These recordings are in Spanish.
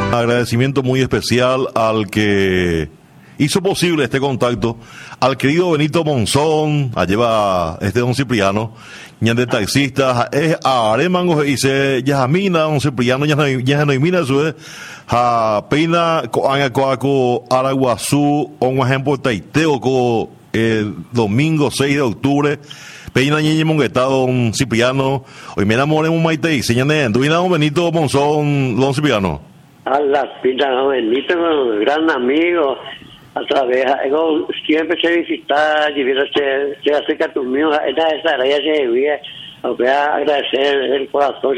Agradecimiento muy especial al que hizo posible este contacto, al querido Benito Monzón, a lleva don Cipriano, ñan de taxista, es a Aremango y se Yasmina, don Cipriano, ya no imina su a Peina, coanga coaco, Araguazú, un ejemplo taiteo, co el domingo 6 de octubre, Peina ñeñe monguetado, don Cipriano, hoy me enamoré un maite y señané, don Benito Monzón, don Cipriano. A la pinta, don Benito, gran amigo. A través, siempre se visita, se acerca a tus míos, esa área se vivía, voy a agradecer el corazón,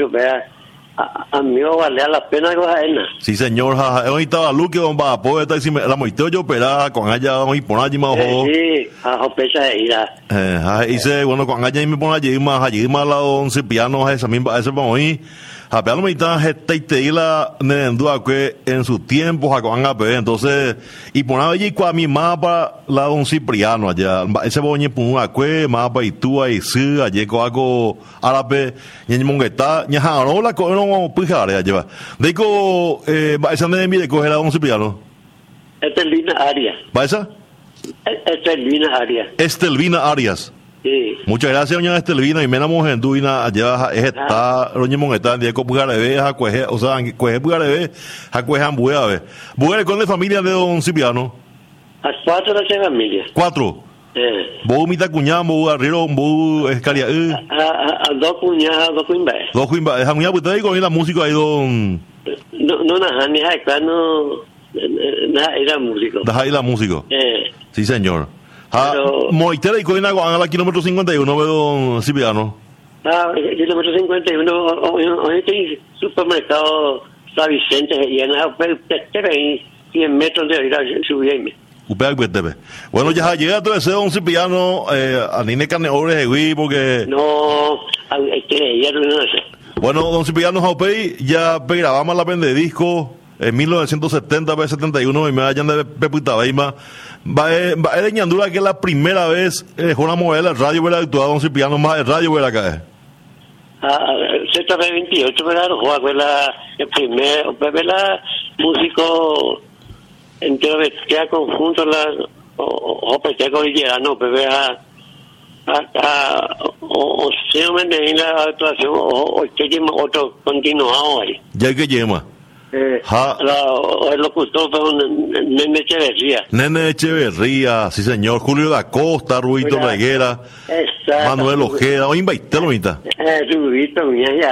amigo, vale la pena cogerla. Sí, señor, hoy estaba Luque, don Bapo, la moiteo yo operaba con allá, hoy por allí más ojo. Sí, a pesa de ira. Hice, bueno, con allá y me pone allí más la don Cipriano, esa misma, ese vamos ahí. A peor me está la nerendúa que en su tiempo jacoban a pedir, entonces y ponaba allí con mi mapa la don Cipriano allá ese boñe pun a que mapa y tú ahí sí allí con algo árabe ni mongueta ni jaro la con no pujare allá digo esa de mi de coger a don Cipriano Estelvina Arias. ¿Va esa? Estelvina Arias. Estelvina Arias. Sí. Muchas gracias, doña Estelvina, y me enamoré en Duina, allá está, doña Monguetán, de Copugarebe, Jacueje, o sea, Cueje Pugarebe, Jacueje Ambueave. Bugue con la familia de don Cipriano. A 4 de esa familia. 4. Vos mitad cuñado, vos arriero, vos escalia. A 2 cuñadas, 2 cuimbas. 2 cuimbas, esa cuñada, pues ahí con la música ahí, don. No, nada, ni no, nada, era músico. Deja ahí la música. Sí, señor. Moitera y Coina a la kilómetro 51, ve don Cipriano. Kilómetro 51, hoy hay supermercado San Vicente y en la 100 metros de ir a subirme. Bueno, ya llega todo ese don Cipriano, a Nine Carneores, porque. No, ya no sé. Bueno, don Cipriano Jaupey, ya grabamos la pende de disco en 1970, 71, y me vayan de Pepuita Beima. Va a Ñandura que es la primera vez una modelo de radio verá actuado don Cipriano más de radio verá acá. Z28 verá juega la el primer verá músico entero de que conjunto la o peteco cordillerano verá o se me en la actuación o que lleva otro continuado ahí. Ya que lleva. El locutor fue Nene Echeverría. Nene Echeverría, sí señor. Julio da Costa, Ruito Reguera, Manuel Ojeda, o Invaitelo, mitad. Rubito,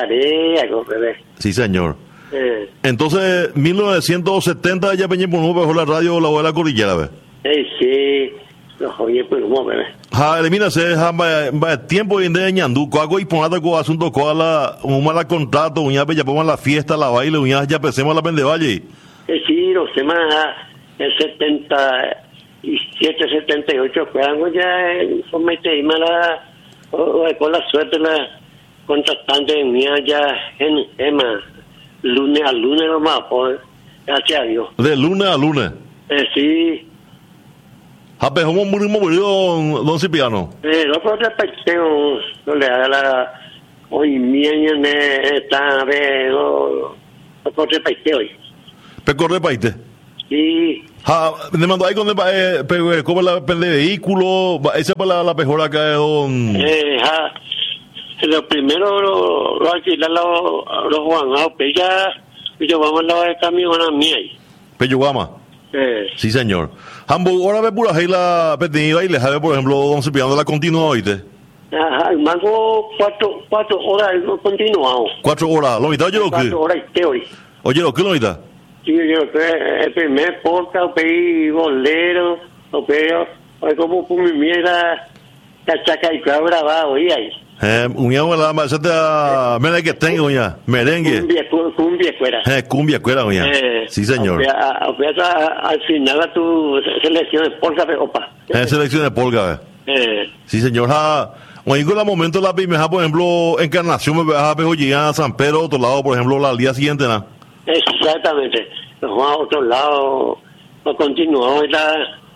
sí señor. Entonces, 1970 ya Peña Punú bajó la radio La Abuela Cordillera, ¿ves? Sí. Oye, pues, ¿cómo ves? Elimínase, tiempo y de ñandú, coago y ponata con asunto, coala, un mala contrato, uña, ya ponemos la fiesta, la baile, uña, ya empecemos la pendevalle. Sí, los semanas, el 77, 78, pues, ya, comete mala, con la suerte, la contratante mía, ya, en Emma, lunes a lunes nomás, pues, gracias a Dios. De lunes a lunes. Sí. Jape, ¿cómo murió don Cipriano? No puedo repetir, no le haga la... Hoy miña está, no puedo repetir hoy. ¿Peco repaite? Sí. Me mandó ahí con ¿cómo la pende vehículo? Esa es la mejor acá de don... Lo primero lo alquilar los Juan, pero ya vamos a la de camión a mí ahí. Peyuguama. Sí, señor. Ahora ve pura la pedida y le sabe, por ejemplo, don Cipriano la continua, ¿oíste? Mango 4 horas continuado. 4 horas, ¿lo mitad oye lo que? 4 horas y hoy. Oye lo que lo mitad. Sí, yo que el primer porta, pedí bolero, o como mi mierda, cachaca y cabra va, oye ahí. Uña, merengue que tengo, uña, merengue. Cumbia cuera. Cumbia cuera, uña. Sí, señor. Al final a tu selección de polka, opa. Selección de polka, sí, señor. Oye, con el momento la primera, por ejemplo, Encarnación, me va a a San Pedro, otro lado, por ejemplo, al día siguiente, ¿no? Exactamente. Nos vamos a otro lado, no continuamos,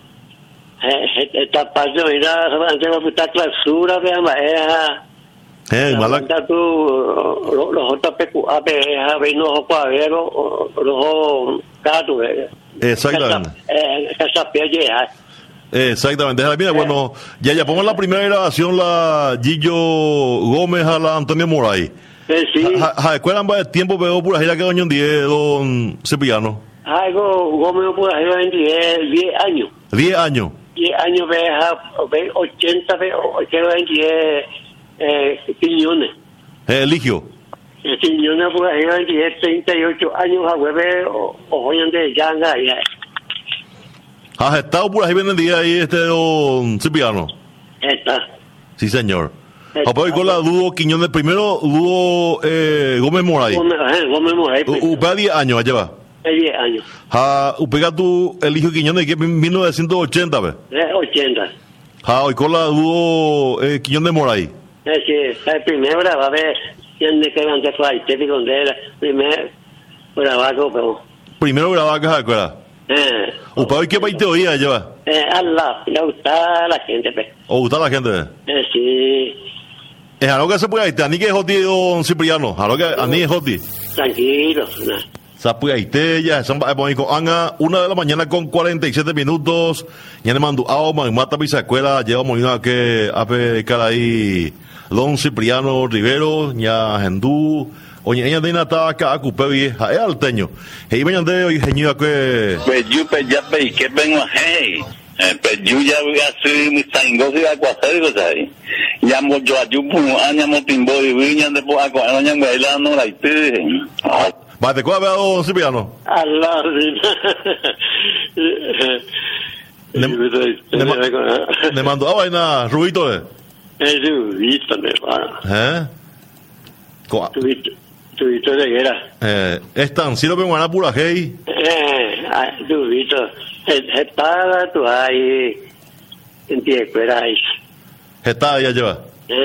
esta parte, mira, antes de esta clausura, Manda tú los JPQAP, los cuadreros, los gatos. Exactamente. Casa Exactamente. Mira, bueno, ya pongo la primera grabación, la Gillo Gómez a la Antonio Moray. Sí. ¿Cuál es el tiempo pegó por ahí la que doña 10, don Cipriano? Algo Gómez por ahí en 10 años. 10 años. 10 años, 80, quiero en 10 piñones. Eligio. Piñones por ahí en 10, 38 años, a hueve, o joyan de Yanga. ¿Has estado por ahí el día ahí don Cipriano? Está. Sí, señor. Hoy con la Dudo Quiñones, primero Dudo Gómez Moray. Gómez Moray. Upea 10 años, allá va. 10 años. Upega tu Eligio Quiñones, que es 1980, ¿ves? 80. Hoy con la Dudo Quiñones Moray. Sí, el primero va a ver quién de que antes fue ahí, donde era primero grabaco, pero. Primero grababa que se acuerda. ¿Usted qué país te oía allá va? Allah, le gusta a la gente, pues. ¿O gusta a la gente? Sí. Es algo que se puede ir, ¿ani que es hoti, don Cipriano? ¿Algo que ani es hoti? Tranquilo, se puede ir, ya, son Anga, 1:00 con 47 minutos, ya le mando a mata pisa escuela, llevamos una que ape cara ahí, don Cipriano Rivero, ya Gendú, oye, ella de nata acá, cupe vieja, es alteño, y vengan de hoy, genio, que. Pues yo, ya, que vengo a hey. Pues yo ya voy a hacer mis tangos y acuaceros ahí. Llamo yo a Yupu, llamo Timbo y Viñan de Poaco, llamo bailando la IT. ¿Vale, cuál veo, don Cipriano? Allah, le mandó a vaina, Rubito, Rubito, me va. Rubito de guerra. Estanciro, pero van a pura hey. Rubito. Está tú ahí en pie, pero ahí. Está ya lleva.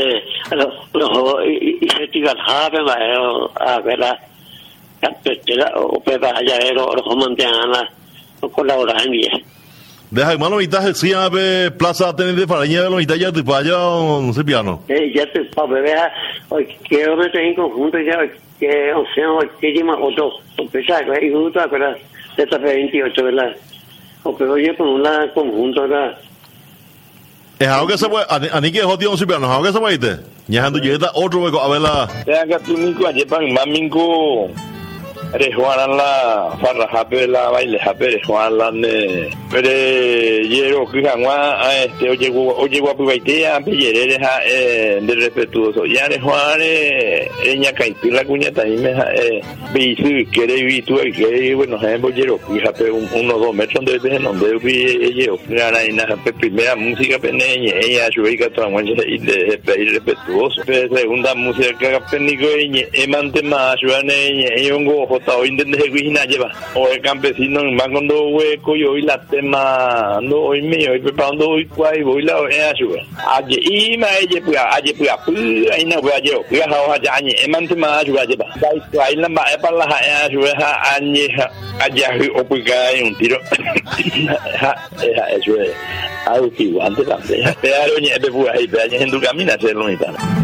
Y se tira el jabe, a ver la carpetera, o pepa allá, o mantiana, o colaborar en día. Deja, hermano, mitad sí, a ver, plaza tener de faraña de los mitad ya te falla, don Cipriano. Ya te pa, bebé, que yo me tengo en conjunto, ya, que, o sea, que lleva otro, pensaba que hay un otro, pero de esta 28, ¿verdad? Pero oye, con una conjunto acá. Es algo que se puede, a ni que es jodido, don Cipriano, es algo que se puede irte. Ya ando llega otro hueco, a ver la. Acá tú mico, ayer pan, maminco. Eres Juan la farra jape la baile jape Juan la ne pero yero que gangua oye guapo baitea pellere de respetuoso ya eres Juan ella caipir la cuñata y me bisu quiere vivir tú que bueno yero que jape 1-2 metros de donde vi yo gana y nada primera música peneña ella subica tranguanche y de respetuoso segunda música que penico y mante más suane y un hoy intendé que lleva o el campesino más cuando hueco y hoy la tema no hoy mío y preparando hoy cuál voy la ayuda ayer y me ayer ahí no voy a yo ya allá añe mante más ayuda lleva ahí la para la ayuda ayer o pues hay un tiro eso es algo que igual antes pero ya después ahí en tu camino hacerlo y tal.